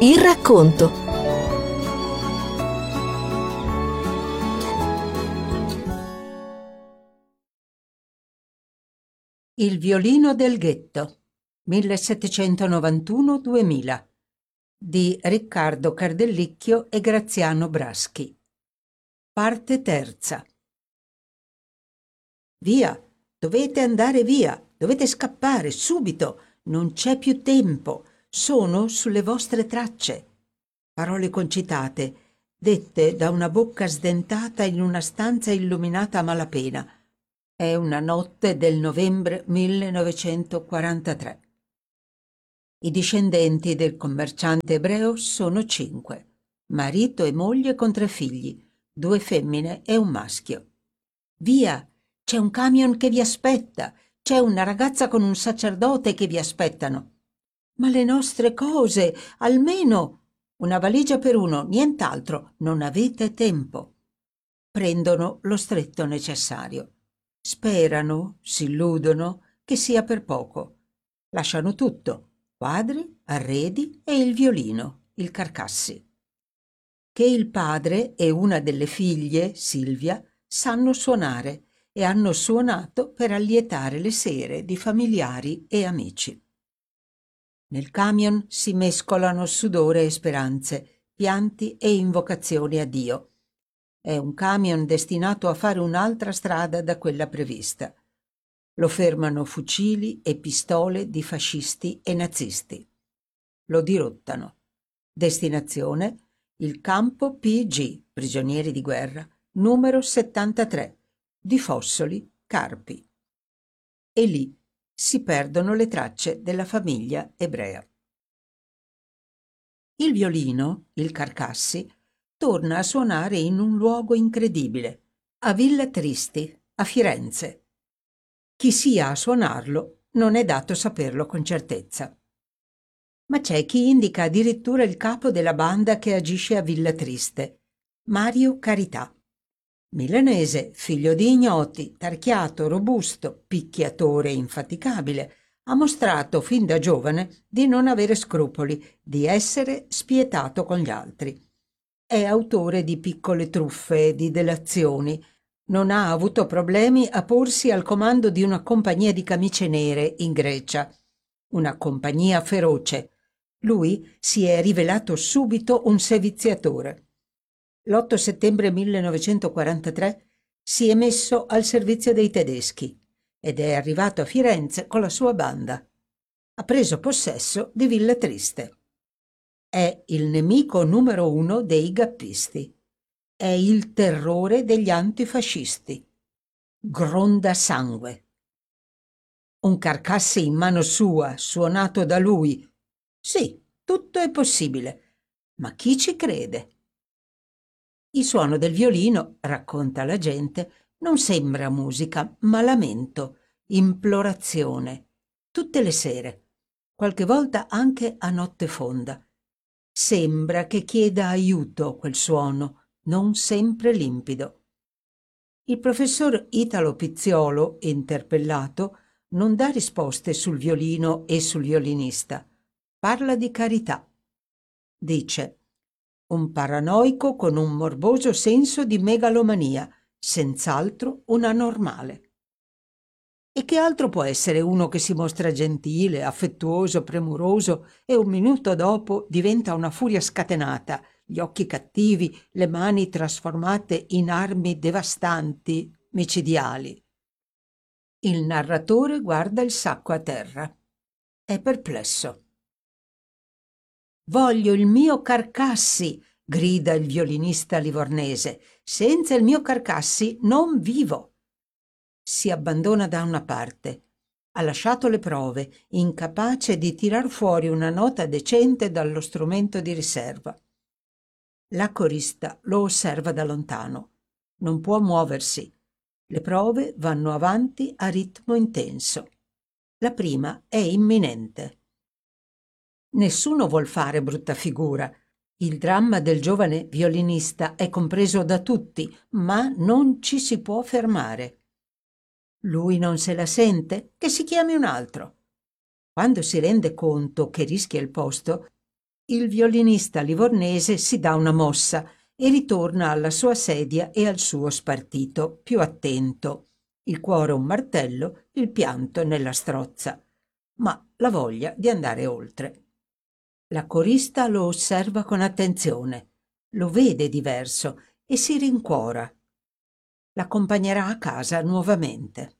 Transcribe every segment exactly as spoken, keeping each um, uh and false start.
Il racconto. Il violino del ghetto, millesettecentonovantuno duemila, di Riccardo Cardellicchio e Graziano Braschi. Parte terza. Via, dovete andare via, dovete scappare subito, non c'è più tempo, sono sulle vostre tracce. Parole concitate, dette da una bocca sdentata in una stanza illuminata a malapena. È una notte del novembre millenovecentoquarantatré. I discendenti del commerciante ebreo sono cinque, marito e moglie con tre figli, due femmine e un maschio. Via, c'è un camion che vi aspetta, c'è una ragazza con un sacerdote che vi aspettano. Ma le nostre cose, almeno una valigia per uno, nient'altro, non avete tempo. Prendono lo stretto necessario. Sperano, si illudono che sia per poco. Lasciano tutto, quadri, arredi e il violino, il Carcassi. Che il padre e una delle figlie, Silvia, sanno suonare e hanno suonato per allietare le sere di familiari e amici. Nel camion si mescolano sudore e speranze, pianti e invocazioni a Dio. È un camion destinato a fare un'altra strada da quella prevista. Lo fermano fucili e pistole di fascisti e nazisti. Lo dirottano. Destinazione: il campo P G, prigionieri di guerra, numero settantatré, di Fossoli, Carpi. E lì si perdono le tracce della famiglia ebrea. Il violino, il Carcassi, torna a suonare in un luogo incredibile, a Villa Tristi, a Firenze. Chi sia a suonarlo non è dato saperlo con certezza. Ma c'è chi indica addirittura il capo della banda che agisce a Villa Triste, Mario Carità. Milanese, figlio di ignoti, tarchiato, robusto, picchiatore infaticabile, ha mostrato fin da giovane di non avere scrupoli, di essere spietato con gli altri. È autore di piccole truffe e di delazioni. Non ha avuto problemi a porsi al comando di una compagnia di camicie nere in Grecia. Una compagnia feroce. Lui si è rivelato subito un seviziatore. L'otto settembre millenovecentoquarantatré si è messo al servizio dei tedeschi ed è arrivato a Firenze con la sua banda. Ha preso possesso di Villa Triste. È il nemico numero uno dei gappisti. È il terrore degli antifascisti. Gronda sangue. Un Carcassi in mano sua, suonato da lui. Sì, tutto è possibile. Ma chi ci crede? Il suono del violino, racconta la gente, non sembra musica, ma lamento, implorazione. Tutte le sere, qualche volta anche a notte fonda. Sembra che chieda aiuto quel suono, non sempre limpido. Il professor Italo Pizziolo, interpellato, non dà risposte sul violino e sul violinista. Parla di carità. Dice: un paranoico con un morboso senso di megalomania, senz'altro un anormale. E che altro può essere uno che si mostra gentile, affettuoso, premuroso e un minuto dopo diventa una furia scatenata, gli occhi cattivi, le mani trasformate in armi devastanti, micidiali. Il narratore guarda il sacco a terra. È perplesso. Voglio il mio Carcassi, grida il violinista livornese. Senza il mio Carcassi non vivo. Si abbandona da una parte. Ha lasciato le prove, incapace di tirar fuori una nota decente dallo strumento di riserva. La corista lo osserva da lontano. Non può muoversi. Le prove vanno avanti a ritmo intenso. La prima è imminente. Nessuno vuol fare brutta figura. Il dramma del giovane violinista è compreso da tutti, ma non ci si può fermare. Lui non se la sente? Che si chiami un altro. Quando si rende conto che rischia il posto, il violinista livornese si dà una mossa e ritorna alla sua sedia e al suo spartito, più attento. Il cuore un martello, il pianto nella strozza, ma la voglia di andare oltre. La corista lo osserva con attenzione, lo vede diverso e si rincuora. L'accompagnerà a casa nuovamente.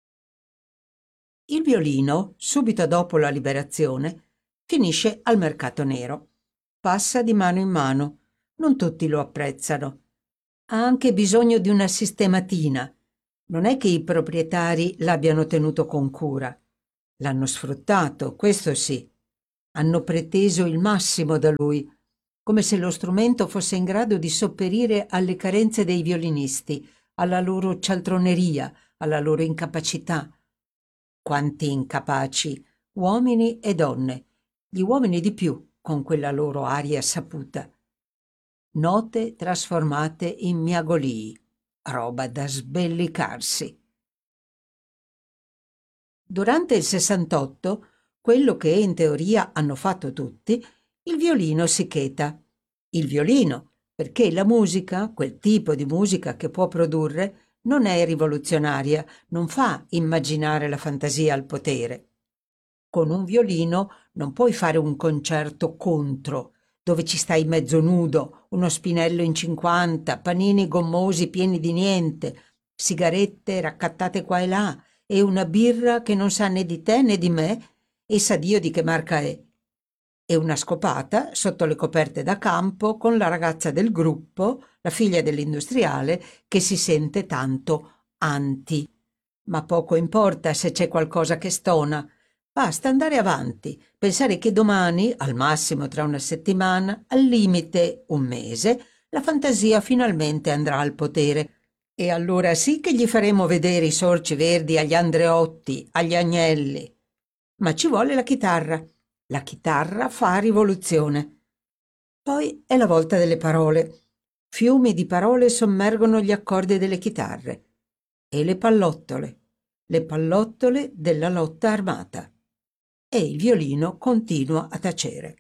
Il violino, subito dopo la liberazione, finisce al mercato nero. Passa di mano in mano. Non tutti lo apprezzano. Ha anche bisogno di una sistematina. Non è che i proprietari l'abbiano tenuto con cura. L'hanno sfruttato, questo sì. Hanno preteso il massimo da lui, come se lo strumento fosse in grado di sopperire alle carenze dei violinisti, alla loro cialtroneria, alla loro incapacità. Quanti incapaci, uomini e donne, gli uomini di più, con quella loro aria saputa. Note trasformate in miagolii, roba da sbellicarsi. Durante il sessantotto, quello che in teoria hanno fatto tutti, il violino si cheta. Il violino, perché la musica, quel tipo di musica che può produrre, non è rivoluzionaria, non fa immaginare la fantasia al potere. Con un violino non puoi fare un concerto contro, dove ci stai mezzo nudo, uno spinello in cinquanta, panini gommosi pieni di niente, sigarette raccattate qua e là e una birra che non sa né di te né di me e sa Dio di che marca è. E una scopata sotto le coperte da campo con la ragazza del gruppo, la figlia dell'industriale, che si sente tanto anti. Ma poco importa se c'è qualcosa che stona. Basta andare avanti, pensare che domani, al massimo tra una settimana, al limite un mese, la fantasia finalmente andrà al potere. E allora sì che gli faremo vedere i sorci verdi agli Andreotti, agli Agnelli. Ma ci vuole la chitarra. La chitarra fa rivoluzione. Poi è la volta delle parole. Fiumi di parole sommergono gli accordi delle chitarre. E le pallottole. Le pallottole della lotta armata. E il violino continua a tacere.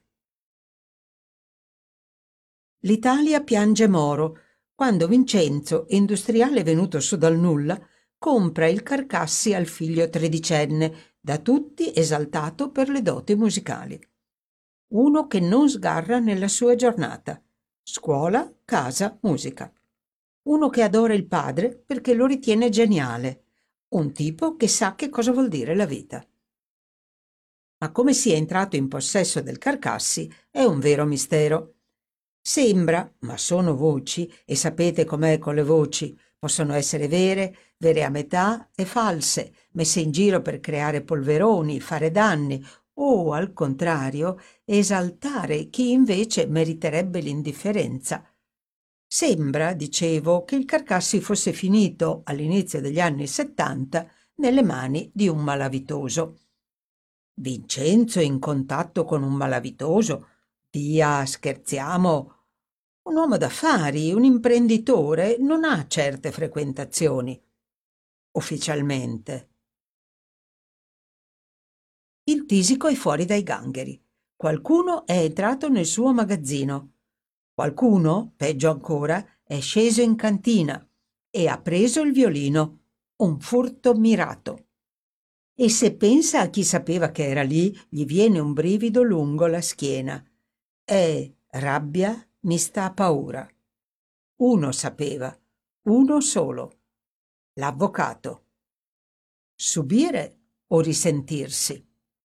L'Italia piange Moro quando Vincenzo, industriale venuto su dal nulla, compra il Carcassi al figlio tredicenne, da tutti esaltato per le doti musicali. Uno che non sgarra nella sua giornata. Scuola, casa, musica. Uno che adora il padre perché lo ritiene geniale. Un tipo che sa che cosa vuol dire la vita. Ma come sia entrato in possesso del Carcassi è un vero mistero. Sembra, ma sono voci, e sapete com'è con le voci, possono essere vere, vere a metà e false, messe in giro per creare polveroni, fare danni o, al contrario, esaltare chi invece meriterebbe l'indifferenza. Sembra, dicevo, che il Carcassi fosse finito, all'inizio degli anni settanta, nelle mani di un malavitoso. Vincenzo in contatto con un malavitoso? Via, scherziamo. Un uomo d'affari, un imprenditore, non ha certe frequentazioni. Ufficialmente. Il Tisico è fuori dai gangheri. Qualcuno è entrato nel suo magazzino. Qualcuno, peggio ancora, è sceso in cantina e ha preso il violino. Un furto mirato. E se pensa a chi sapeva che era lì, gli viene un brivido lungo la schiena. È rabbia mista a paura. Uno sapeva, uno solo, l'avvocato. Subire o risentirsi?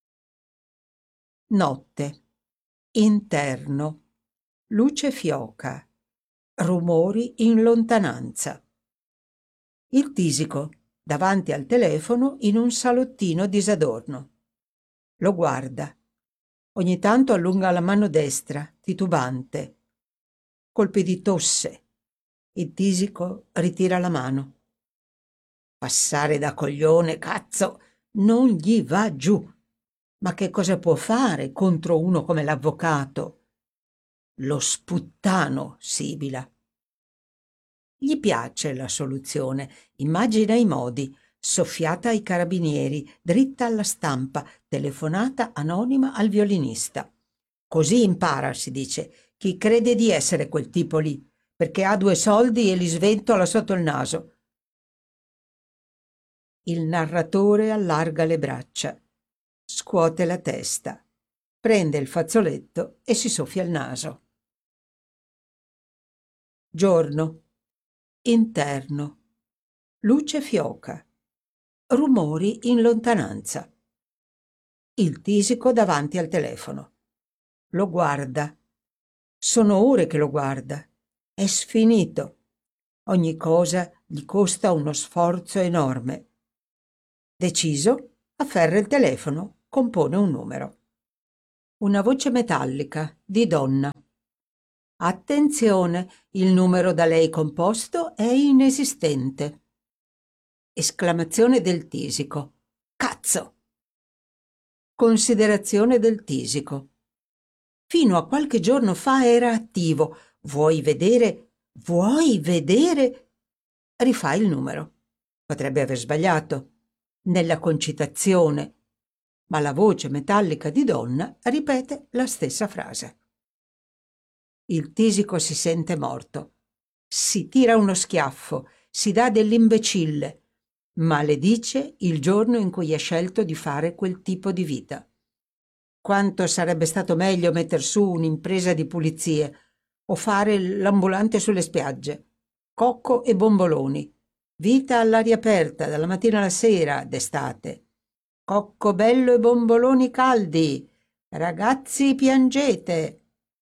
Notte, interno, luce fioca, rumori in lontananza. Il Tisico, davanti al telefono in un salottino disadorno. Lo guarda. Ogni tanto allunga la mano destra, titubante. Colpi di tosse. Il Tisico ritira la mano. Passare da coglione, cazzo, non gli va giù. Ma che cosa può fare contro uno come l'avvocato? Lo sputtano, sibila. Gli piace la soluzione, immagina i modi, soffiata ai carabinieri, dritta alla stampa, telefonata anonima al violinista. Così impara, si dice, chi crede di essere quel tipo lì, perché ha due soldi e li sventola sotto il naso. Il narratore allarga le braccia, scuote la testa, prende il fazzoletto e si soffia il naso. Giorno. Interno. Luce fioca. Rumori in lontananza. Il tisico davanti al telefono. Lo guarda. Sono ore che lo guarda. È sfinito. Ogni cosa gli costa uno sforzo enorme. Deciso, afferra il telefono, compone un numero. Una voce metallica, di donna. Attenzione, il numero da lei composto è inesistente. Esclamazione del tisico. Cazzo! Considerazione del tisico. Fino a qualche giorno fa era attivo. Vuoi vedere? Vuoi vedere? Rifà il numero. Potrebbe aver sbagliato nella concitazione, ma la voce metallica di donna ripete la stessa frase. Il tisico si sente morto. Si tira uno schiaffo, si dà dell'imbecille, maledice il giorno in cui ha scelto di fare quel tipo di vita. Quanto sarebbe stato meglio metter su un'impresa di pulizie o fare l'ambulante sulle spiagge. Cocco e bomboloni. Vita all'aria aperta dalla mattina alla sera d'estate. Cocco bello e bomboloni caldi. Ragazzi, piangete.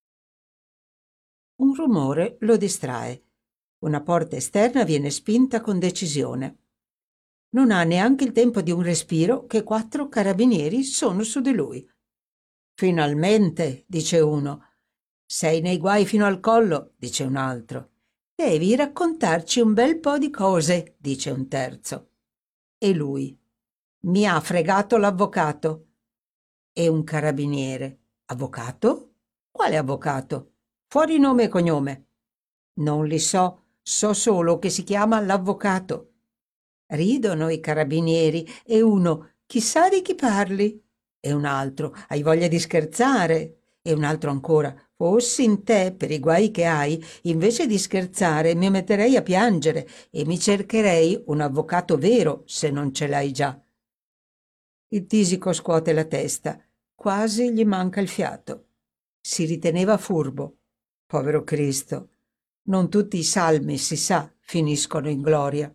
Un rumore lo distrae. Una porta esterna viene spinta con decisione. Non ha neanche il tempo di un respiro che quattro carabinieri sono su di lui. Finalmente, dice uno. Sei nei guai fino al collo, dice un altro. Devi raccontarci un bel po' di cose, dice un terzo. E lui. Mi ha fregato l'avvocato. E un carabiniere. Avvocato? Quale avvocato? Fuori nome e cognome. Non li so, so solo che si chiama l'avvocato. Ridono i carabinieri e uno, chissà di chi parli. E un altro, hai voglia di scherzare? E un altro ancora, fossi in te per i guai che hai, invece di scherzare mi metterei a piangere e mi cercherei un avvocato vero se non ce l'hai già. Il tisico scuote la testa, quasi gli manca il fiato. Si riteneva furbo. Povero Cristo, non tutti i salmi, si sa, finiscono in gloria.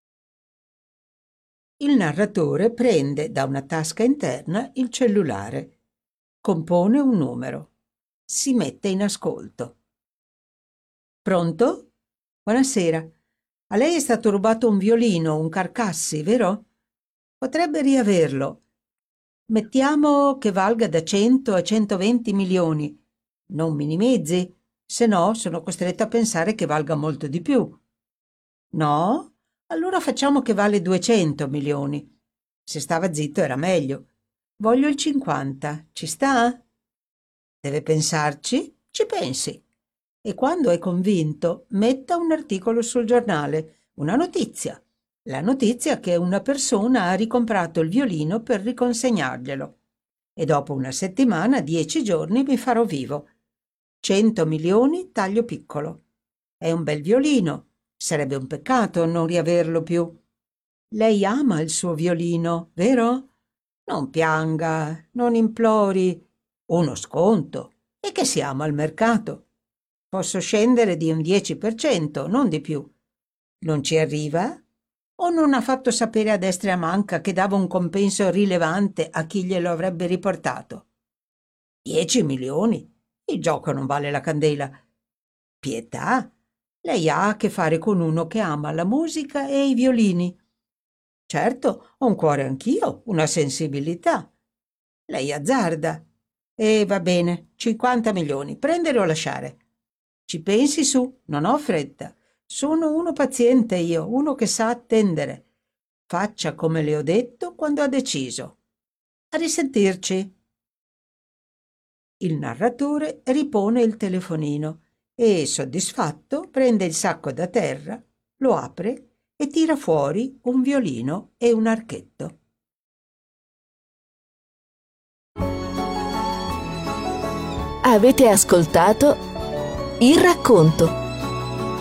Il narratore prende da una tasca interna il cellulare, compone un numero, si mette in ascolto. Pronto? Buonasera. A lei è stato rubato un violino, un Carcassi, vero? Potrebbe riaverlo. Mettiamo che valga da cento a centoventi milioni. Non minimizzi, se no sono costretta a pensare che valga molto di più. No? Allora facciamo che vale duecento milioni. Se stava zitto era meglio. Voglio il cinquanta. Ci sta? Deve pensarci? Ci pensi. E quando è convinto, metta un articolo sul giornale, una notizia. La notizia che una persona ha ricomprato il violino per riconsegnarglielo. E dopo una settimana, dieci giorni, mi farò vivo. Cento milioni taglio piccolo. È un bel violino. Sarebbe un peccato non riaverlo più. Lei ama il suo violino, vero? Non pianga, non implori. Uno sconto. E che siamo al mercato. Posso scendere di un dieci per cento, non di più. Non ci arriva? O non ha fatto sapere a destra e a manca che dava un compenso rilevante a chi glielo avrebbe riportato? Dieci milioni? Il gioco non vale la candela. Pietà? Lei ha a che fare con uno che ama la musica e i violini. Certo, ho un cuore anch'io, una sensibilità. Lei azzarda. E va bene, cinquanta milioni, prendere o lasciare. Ci pensi su, non ho fretta. Sono uno paziente io, uno che sa attendere. Faccia come le ho detto quando ha deciso. A risentirci. Il narratore ripone il telefonino e, soddisfatto, prende il sacco da terra, lo apre e tira fuori un violino e un archetto. Avete ascoltato Il racconto.